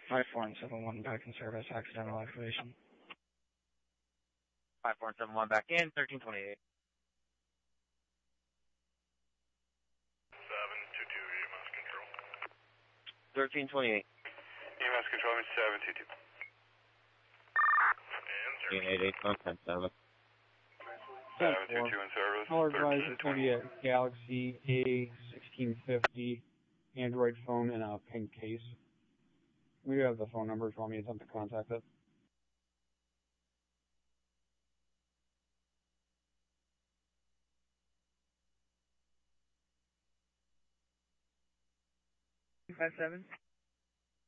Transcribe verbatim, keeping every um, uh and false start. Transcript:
five four seven one back in service, accidental activation. five four seven one back in, thirteen twenty-eight. seven two two E M S control. thirteen twenty-eight. E M S control, seven two two. eight eight eight, one ten seven. seven two two in service. Caller advised attorney at Galaxy A sixteen fifty, Android phone in a pink case. We have the phone numbers. Want me to attempt to contact it? five seven.